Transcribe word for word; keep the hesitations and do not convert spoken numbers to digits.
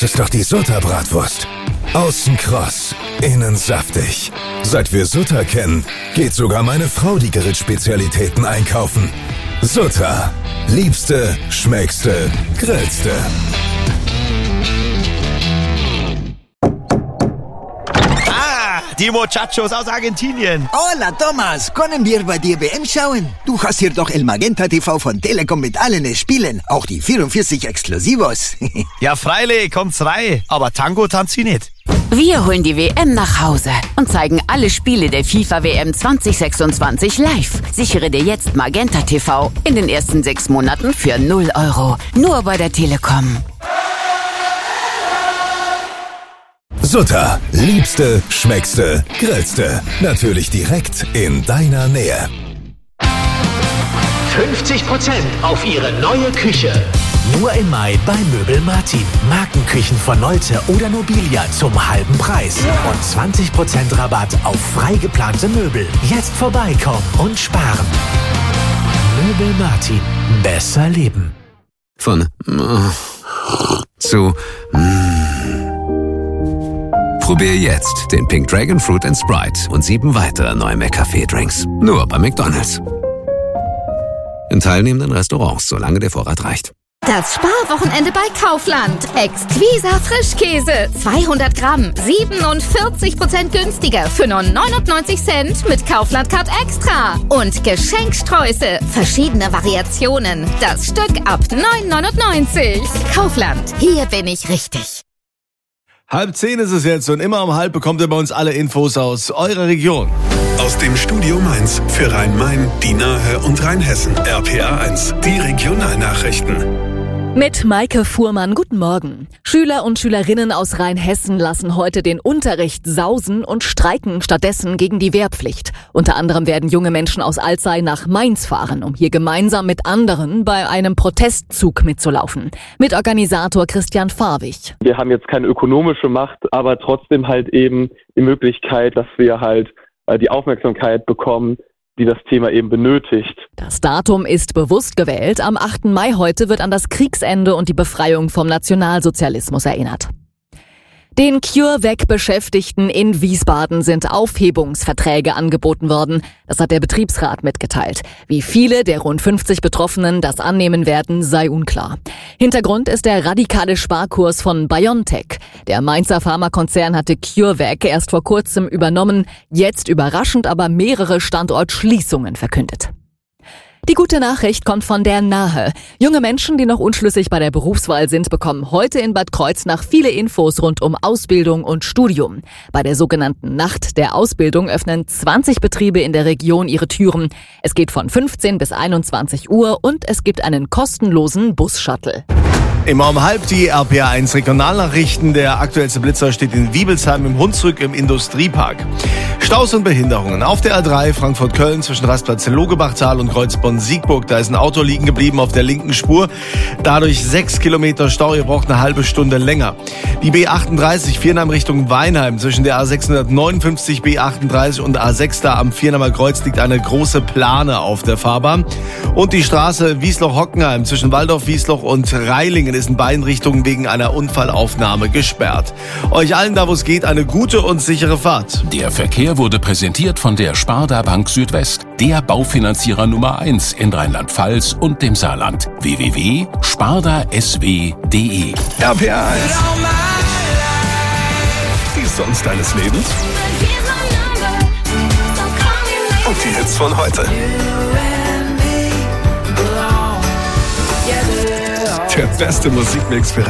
Das ist doch die Sutta-Bratwurst. Außen kross, innen saftig. Seit wir Sutta kennen, geht sogar meine Frau die Grillspezialitäten einkaufen. Sutta. Liebste, schmeckste, grillste. Die Muchachos aus Argentinien. Hola, Thomas. Können wir bei dir W M schauen? Du hast hier doch El Magenta T V von Telekom mit allen Spielen. Auch die vierundvierzig Exklusivos. Ja, freilich, kommt's rein. Aber Tango tanzt sie nicht. Wir holen die W M nach Hause und zeigen alle Spiele der FIFA W M zwanzig sechsundzwanzig live. Sichere dir jetzt Magenta T V in den ersten sechs Monaten für null Euro. Nur bei der Telekom. Sutta. Liebste, schmeckste, grillste. Natürlich direkt in deiner Nähe. fünfzig Prozent auf Ihre neue Küche. Nur im Mai bei Möbel Martin. Markenküchen von Nolte oder Nobilia zum halben Preis. Und zwanzig Prozent Rabatt auf frei geplante Möbel. Jetzt vorbeikommen und sparen. Möbel Martin. Besser leben. Von zu Probier jetzt den Pink Dragon Fruit and Sprite und sieben weitere neue McCafé-Drinks. Nur bei McDonald's. In teilnehmenden Restaurants, solange der Vorrat reicht. Das Sparwochenende bei Kaufland. Exquisa Frischkäse. zweihundert Gramm. siebenundvierzig Prozent günstiger für nur neunundneunzig Cent mit Kaufland Card Extra. Und Geschenksträuße. Verschiedene Variationen. Das Stück ab neun neunundneunzig. Kaufland. Hier bin ich richtig. Halb zehn ist es jetzt und immer um halb bekommt ihr bei uns alle Infos aus eurer Region. Aus dem Studio Mainz für Rhein-Main, die Nahe und Rheinhessen. R P A eins, die Regionalnachrichten. Mit Maike Fuhrmann, guten Morgen. Schüler und Schülerinnen aus Rheinhessen lassen heute den Unterricht sausen und streiken stattdessen gegen die Wehrpflicht. Unter anderem werden junge Menschen aus Alzey nach Mainz fahren, um hier gemeinsam mit anderen bei einem Protestzug mitzulaufen. Mitorganisator Christian Farbig. Wir haben jetzt keine ökonomische Macht, aber trotzdem halt eben die Möglichkeit, dass wir halt äh, die Aufmerksamkeit bekommen, die das Thema eben benötigt. Das Datum ist bewusst gewählt. Am achten Mai heute wird an das Kriegsende und die Befreiung vom Nationalsozialismus erinnert. Den CureVac-Beschäftigten in Wiesbaden sind Aufhebungsverträge angeboten worden. Das hat der Betriebsrat mitgeteilt. Wie viele der rund fünfzig Betroffenen das annehmen werden, sei unklar. Hintergrund ist der radikale Sparkurs von BioNTech. Der Mainzer Pharmakonzern hatte CureVac erst vor kurzem übernommen, jetzt überraschend aber mehrere Standortschließungen verkündet. Die gute Nachricht kommt von der Nahe. Junge Menschen, die noch unschlüssig bei der Berufswahl sind, bekommen heute in Bad Kreuznach viele Infos rund um Ausbildung und Studium. Bei der sogenannten Nacht der Ausbildung öffnen zwanzig Betriebe in der Region ihre Türen. Es geht von fünfzehn bis einundzwanzig Uhr und es gibt einen kostenlosen Bus-Shuttle. Immer um halb die R P A eins Regionalnachrichten. Der aktuellste Blitzer steht in Wiebelsheim im Hunsrück im Industriepark. Staus und Behinderungen auf der A drei Frankfurt-Köln zwischen Rastplatz Logebachtal und Kreuzbonn-Siegburg. Da ist ein Auto liegen geblieben auf der linken Spur. Dadurch sechs Kilometer Stau. Ihr braucht eine halbe Stunde länger. Die B achtunddreißig Viernheim Richtung Weinheim zwischen der A sechshundertneunundfünfzig B achtunddreißig und A sechs da am Viernheimer Kreuz liegt eine große Plane auf der Fahrbahn. Und die Straße Wiesloch-Hockenheim zwischen Waldorf-Wiesloch und Reilingen ist in beiden Richtungen wegen einer Unfallaufnahme gesperrt. Euch allen, da wo es geht, eine gute und sichere Fahrt. Der Verkehr wurde präsentiert von der Sparda Bank Südwest, der Baufinanzierer Nummer eins in Rheinland-Pfalz und dem Saarland. w w w punkt sparda s w punkt d e. R P A eins. Die Songs deines Lebens. Und die Hits von heute. Der beste Musikmix für